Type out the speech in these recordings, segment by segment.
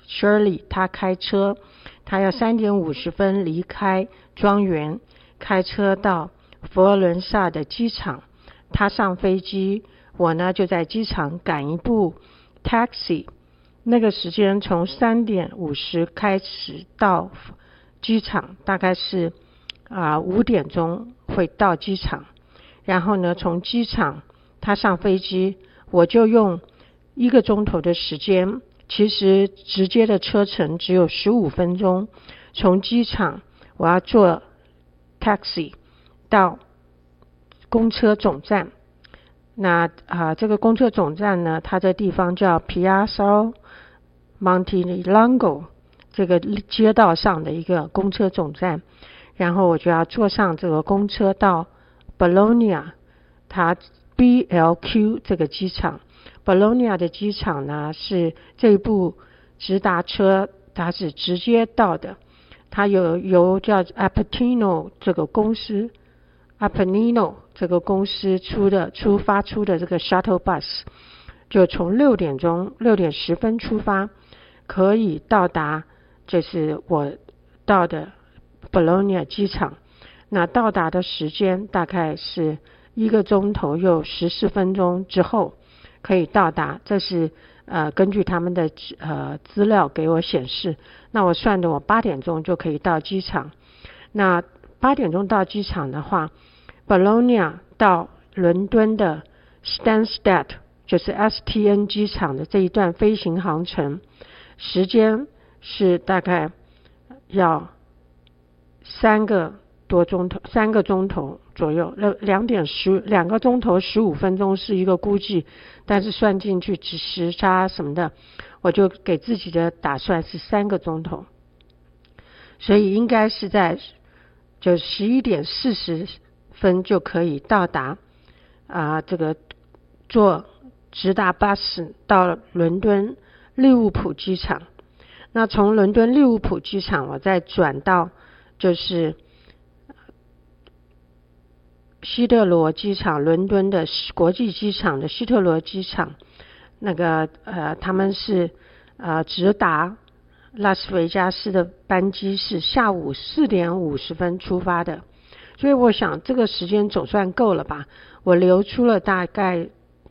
Shirley 她开车，她要3点50分离开庄园，开车到佛罗伦萨的机场。她上飞机，我呢就在机场赶一部 taxi， 那个时间从3点50开始到机场，大概是5点钟会到机场。然后呢从机场她上飞机，我就用1个钟头的时间，其实直接的车程只有15分钟。从机场我要坐 taxi 到公车总站。那这个公车总站呢，它的地方叫 Piazza Montelongo， 这个街道上的一个公车总站。然后我就要坐上这个公车到 Bologna， 它 BLQ 这个机场。Bologna 的机场呢，是这部直达车它是直接到的，它由叫 Apenino 这个公司发出的这个 shuttle bus， 就从6点10分出发，可以到达就是我到的 Bologna 机场。那到达的时间大概是1个钟头又14分钟之后可以到达，这是根据他们的资料给我显示。那我算的我8点钟就可以到机场。那8点钟到机场的话， Bologna 到伦敦的 Stansted 就是 STN 机场的这一段飞行航程时间是大概要3个钟头左右，2个钟头15分钟是一个估计，但是算进去时差什么的，我就给自己的打算是3个钟头，所以应该是在就11点40分就可以到达这个坐直达巴士到伦敦利物浦机场。那从伦敦利物浦机场我再转到就是希特罗机场，伦敦的国际机场的希特罗机场，那个他们是直达拉斯维加斯的班机是下午4点50分出发的，所以我想这个时间总算够了吧，我留出了大概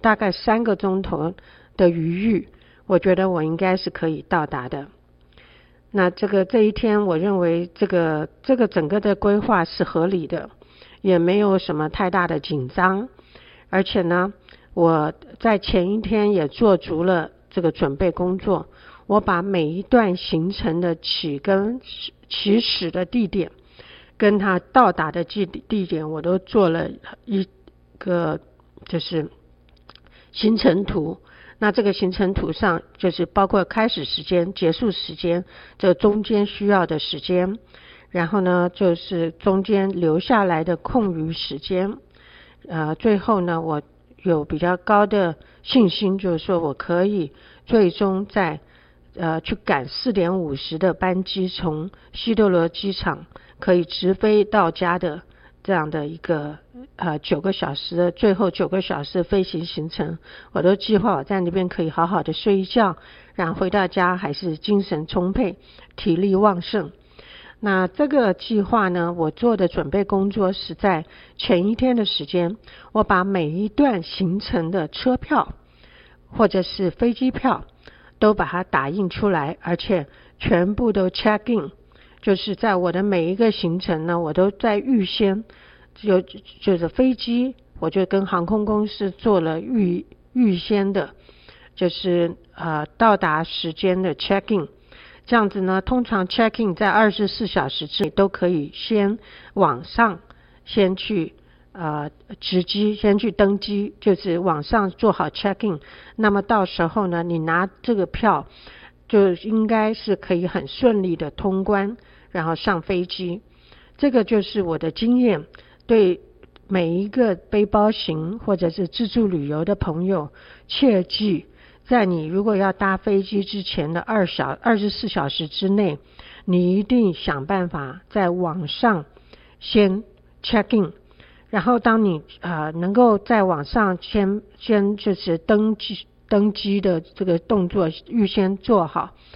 3个钟头的余裕，我觉得我应该是可以到达的。那这一天我认为这个整个的规划是合理的，也没有什么太大的紧张，而且呢我在前一天也做足了这个准备工作，我把每一段行程的起始的地点跟他到达的地点我都做了一个就是行程图。那这个行程图上就是包括开始时间、结束时间，这中间需要的时间，然后呢就是中间留下来的空余时间。最后呢我有比较高的信心，就是说我可以最终在去赶4点50的班机，从希特罗机场可以直飞到家的这样的一个9个小时的最后9个小时的飞行行程，我都计划我在那边可以好好的睡一觉，然后回到家还是精神充沛，体力旺盛。那这个计划呢，我做的准备工作是在前一天的时间，我把每一段行程的车票或者是飞机票都把它打印出来，而且全部都 check in， 就是在我的每一个行程呢，我都在预先就是飞机我就跟航空公司做了预先的就是到达时间的 check in。 这样子呢，通常 check in 在24小时之内都可以先网上先去直机先去登机，就是网上做好 check in， 那么到时候呢你拿这个票就应该是可以很顺利的通关，然后上飞机。这个就是我的经验，对每一个背包行或者是自助旅游的朋友，切记在你如果要搭飞机之前的24小时之内，你一定想办法在网上先 check in， 然后当你能够在网上先就是登机的这个动作预先做好，